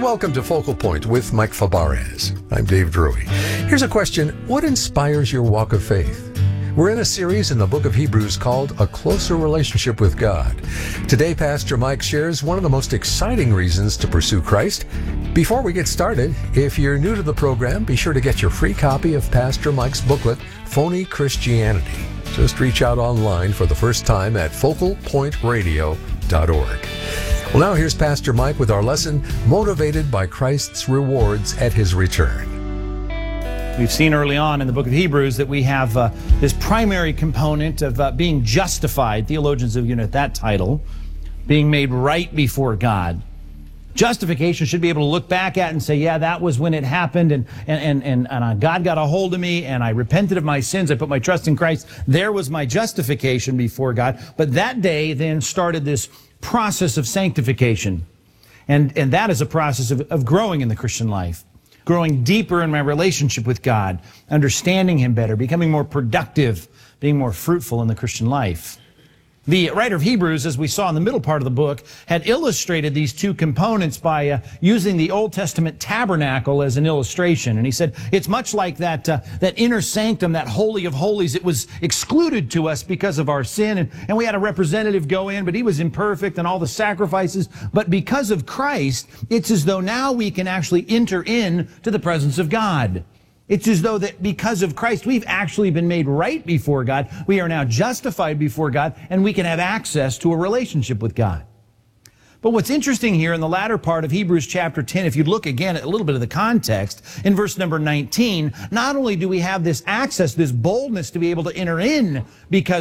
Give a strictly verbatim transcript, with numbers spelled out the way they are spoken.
welcome to Focal Point with Mike Fabarez. I'm Dave Drury. Here's a question. What inspires your walk of faith? We're in a series in the book of Hebrews called A Closer Relationship with God. Today, Pastor Mike shares one of the most exciting reasons to pursue Christ. Before we get started, if you're new to the program, be sure to get your free copy of Pastor Mike's booklet, Phony Christianity. Just reach out online for the first time at focal point radio dot org. Well, now here's Pastor Mike with our lesson, Motivated by Christ's Rewards at His Return. We've seen early on in the book of Hebrews that we have uh, this primary component of uh, being justified. Theologians have given it that title, being made right before God. Justification should be able to look back at and say, yeah, that was when it happened, and, and, and, and, and uh, God got a hold of me, and I repented of my sins. I put my trust in Christ. There was my justification before God. But that day then started this process of sanctification. And, and that is a process of, of growing in the Christian life. Growing deeper in my relationship with God, understanding Him better, becoming more productive, being more fruitful in the Christian life. The writer of Hebrews, as we saw in the middle part of the book, had illustrated these two components by uh, using the Old Testament tabernacle as an illustration. And he said, it's much like that uh, that inner sanctum, that holy of holies. It was excluded to us because of our sin. And, and we had a representative go in, but he was imperfect and all the sacrifices. But because of Christ, it's as though now we can actually enter in to the presence of God. It's as though that because of Christ, we've actually been made right before God. We are now justified before God, and we can have access to a relationship with God. But what's interesting here in the latter part of Hebrews chapter ten, if you look again at a little bit of the context, in verse number nineteen, not only do we have this access, this boldness to be able to enter in because